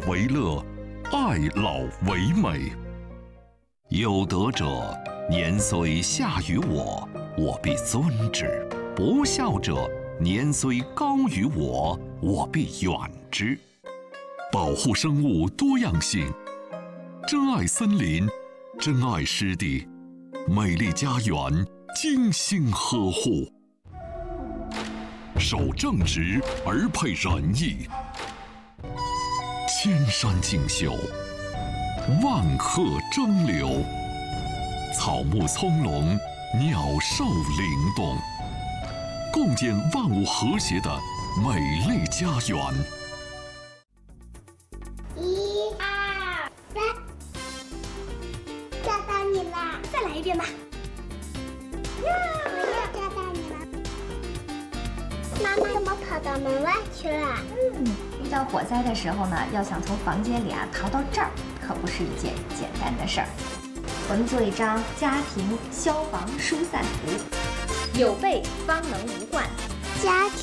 为乐，爱老为美。有德者，年虽下于我，我必尊之；不孝者，年虽高于我，我必远之。保护生物多样性，珍爱森林，珍爱湿地，美丽家园精心呵护。守正直而配仁义，千山竞秀，万壑争流，草木葱茏，鸟兽灵动，共建万物和谐的美丽家园。 1、2、3，抓到你了！ 再来一遍吧。 我又抓到你了。妈妈怎么跑到门外去了？ 遇到火灾的时候呢，要想从房间里逃到这儿，可不是一件简单的事儿。我们做一张家庭消防疏散图，有备方能无患。 家庭